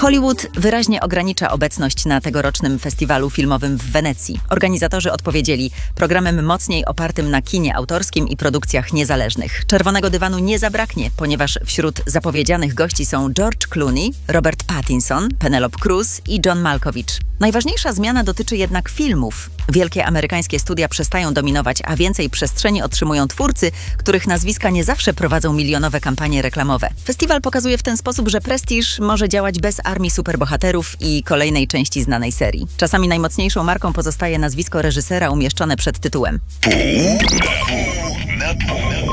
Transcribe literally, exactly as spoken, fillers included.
Hollywood wyraźnie ogranicza obecność na tegorocznym festiwalu filmowym w Wenecji. Organizatorzy odpowiedzieli programem mocniej opartym na kinie autorskim i produkcjach niezależnych. Czerwonego dywanu nie zabraknie, ponieważ wśród zapowiedzianych gości są George Clooney, Robert Pattinson, Penelope Cruz i John Malkovich. Najważniejsza zmiana dotyczy jednak filmów. Wielkie amerykańskie studia przestają dominować, a więcej przestrzeni otrzymują twórcy, których nazwiska nie zawsze prowadzą milionowe kampanie reklamowe. Festiwal pokazuje w ten sposób, że prestiż może działać bez armii superbohaterów i kolejnej części znanej serii. Czasami najmocniejszą marką pozostaje nazwisko reżysera umieszczone przed tytułem. Pół na pół.